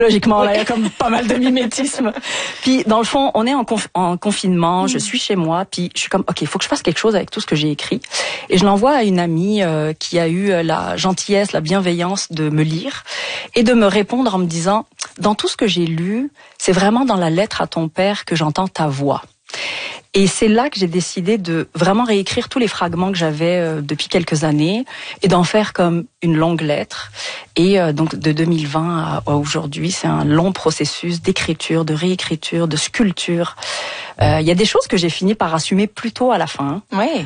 Logiquement, là, il y a comme pas mal de mimétisme. Puis, dans le fond, on est en confinement, je suis chez moi, puis je suis comme, OK, il faut que je fasse quelque chose avec tout ce que j'ai écrit. Et je l'envoie à une amie qui a eu la gentillesse, la bienveillance de me lire et de me répondre en me disant, dans tout ce que j'ai lu, c'est vraiment dans la lettre à ton père que j'entends ta voix. Et c'est là que j'ai décidé de vraiment réécrire tous les fragments que j'avais depuis quelques années et d'en faire comme une longue lettre. Et donc de 2020 à aujourd'hui, c'est un long processus d'écriture, de réécriture, de sculpture. Il y a des choses que j'ai fini par assumer plus tôt à la fin. Oui.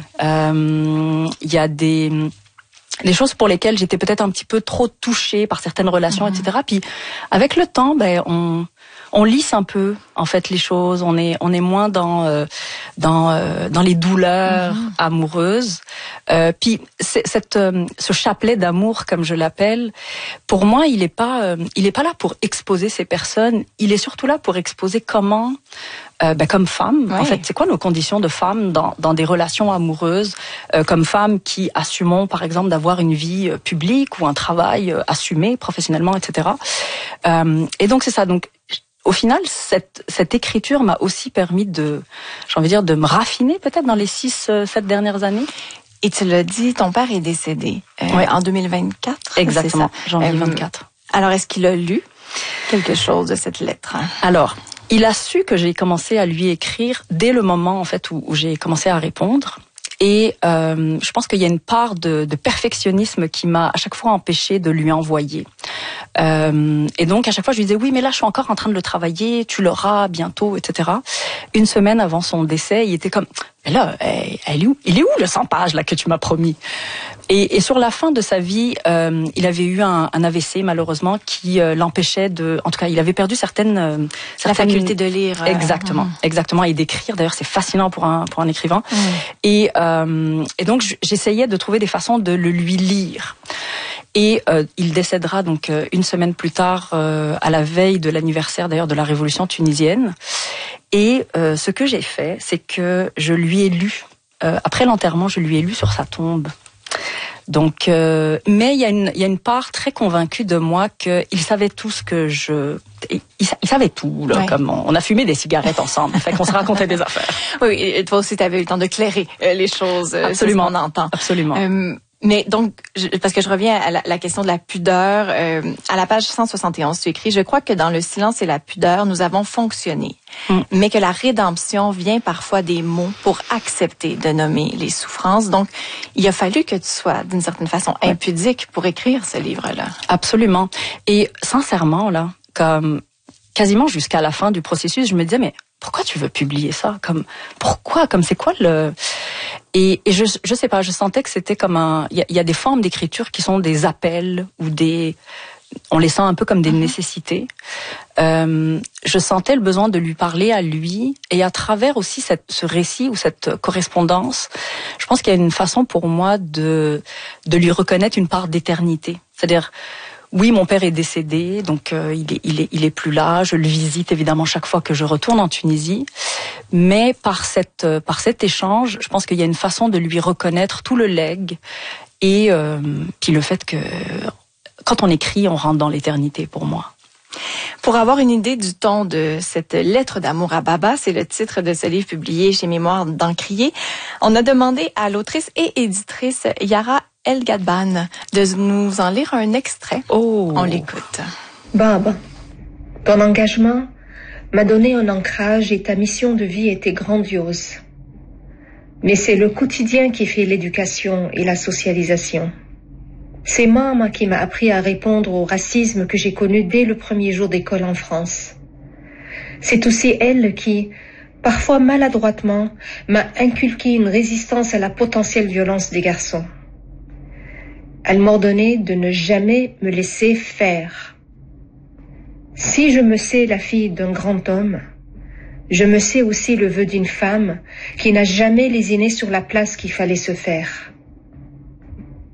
Il y a des choses pour lesquelles j'étais peut-être un petit peu trop touchée par certaines relations, etc. Puis avec le temps, on lisse un peu en fait les choses. On est moins dans les douleurs amoureuses. Puis ce chapelet d'amour, comme je l'appelle, pour moi, il est pas là pour exposer ces personnes. Il est surtout là pour exposer comment, comme femme, en fait, c'est quoi nos conditions de femme dans des relations amoureuses, comme femmes qui assumons, par exemple, d'avoir une vie publique ou un travail assumé professionnellement, etc. Et donc c'est ça. Donc au final, cette écriture m'a aussi permis de me raffiner peut-être dans les 6-7 dernières années. Et tu l'as dit, ton père est décédé en 2024. Exactement, janvier 24. Alors, est-ce qu'il a lu quelque chose de cette lettre? Alors, il a su que j'ai commencé à lui écrire dès le moment en fait où j'ai commencé à répondre. Et je pense qu'il y a une part de perfectionnisme qui m'a à chaque fois empêché de lui envoyer. Et donc à chaque fois je lui disais oui mais là je suis encore en train de le travailler, tu l'auras bientôt, etc. Une semaine avant son décès, il était comme mais là, il est où le 100 pages là que tu m'as promis? Et sur la fin de sa vie, il avait eu un AVC malheureusement qui l'empêchait en tout cas, il avait perdu certaines la faculté de lire. Exactement, et d'écrire. D'ailleurs, c'est fascinant pour un écrivain. Et donc j'essayais de trouver des façons de le lui lire. Et il décédera donc une semaine plus tard, à la veille de l'anniversaire d'ailleurs de la révolution tunisienne. Et ce que j'ai fait, c'est que je lui ai lu, après l'enterrement, je lui ai lu sur sa tombe. Donc, mais il y a une part très convaincue de moi qu'il savait tout ce que il savait tout, là, comme on a fumé des cigarettes ensemble, fait qu'on se racontait des affaires. Oui, et toi aussi, tu avais eu le temps de clairer les choses. Absolument, c'est ce qu'on entend. Absolument. Mais donc, parce que je reviens à la question de la pudeur, à la page 171, tu écris « Je crois que dans le silence et la pudeur, nous avons fonctionné, mais que la rédemption vient parfois des mots pour accepter de nommer les souffrances. » Donc, il a fallu que tu sois, d'une certaine façon, impudique pour écrire ce livre-là. Absolument. Et sincèrement, là, comme quasiment jusqu'à la fin du processus, je me disais, mais pourquoi tu veux publier ça? Pourquoi? C'est quoi le... Et je sais pas, je sentais que c'était comme il y a des formes d'écriture qui sont des appels ou on les sent un peu comme des nécessités. Je sentais le besoin de lui parler à lui et à travers aussi ce récit ou cette correspondance, je pense qu'il y a une façon pour moi de lui reconnaître une part d'éternité. C'est-à-dire, oui, mon père est décédé, donc il est plus là. Je le visite évidemment chaque fois que je retourne en Tunisie, mais par cet échange, je pense qu'il y a une façon de lui reconnaître tout le legs et puis le fait que quand on écrit, on rentre dans l'éternité pour moi. Pour avoir une idée du ton de cette lettre d'amour à Baba, c'est le titre de ce livre publié chez Mémoires d'Encrier. On a demandé à l'autrice et éditrice Yara El-Gadban de nous en lire un extrait. On l'écoute. Baba, ton engagement m'a donné un ancrage et ta mission de vie était grandiose. Mais c'est le quotidien qui fait l'éducation et la socialisation. C'est maman qui m'a appris à répondre au racisme que j'ai connu dès le premier jour d'école en France. C'est aussi elle qui, parfois maladroitement, m'a inculqué une résistance à la potentielle violence des garçons. Elle m'ordonnait de ne jamais me laisser faire. Si je me sais la fille d'un grand homme, je me sais aussi le vœu d'une femme qui n'a jamais lésiné sur la place qu'il fallait se faire. Féministe ?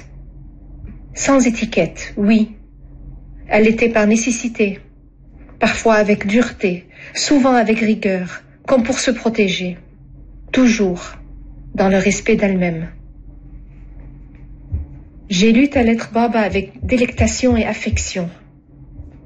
Sans étiquette, oui. Elle l'était par nécessité, parfois avec dureté, souvent avec rigueur, comme pour se protéger, toujours dans le respect d'elle-même. J'ai lu ta lettre, Baba, avec délectation et affection.